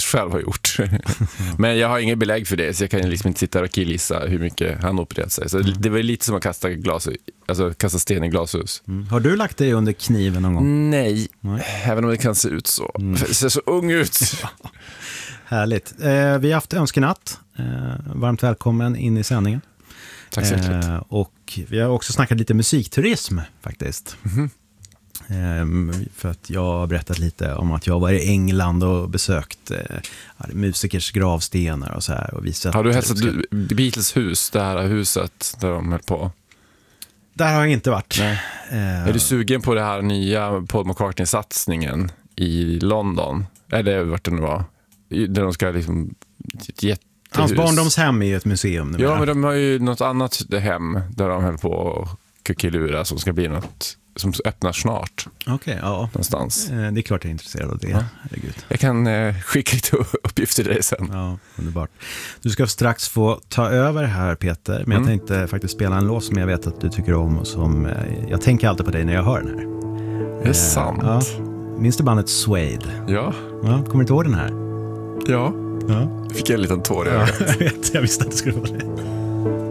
själv har gjort. Men jag har ingen belägg för det, så jag kan liksom inte sitta och killgissa hur mycket han opererat sig. Så det var lite som att kasta sten i glashus. Har du lagt dig under kniven någon gång? Nej. Även om det kan se ut så. Det ser så ung ut. Härligt. Vi har haft önskenatt. Varmt välkommen in i sändningen. Tack så mycket. Och vi har också snackat lite musikturism faktiskt. För att jag har berättat lite om att jag var i England och besökt musikers gravstenar och så här. Och visat. Har du hälsat Beatles hus, det här huset där de höll på? Där har jag inte varit. Är du sugen på det här nya Paul McCartney-satsningen i London? Eller vart det nu var? Där de ska liksom... Hans barndomshem är ju ett museum nu. Ja, men de har ju något annat hem där de höll på och kuckelura som ska bli något som öppnar snart. Okej, ja. Någonstans. Det är klart jag är intresserad av det. Ja. Jag kan skicka lite uppgifter till dig sen. Ja, underbart. Du ska strax få ta över här, Peter. Men jag tänkte faktiskt spela en låt som jag vet att du tycker om och som jag tänker alltid på dig när jag hör den här. Det är sant. Ja. Minns du bandet Suede? Ja. Kommer du inte ihåg den här? Ja. Fick jag en liten tår i ögat. Jag visste att det skulle vara det.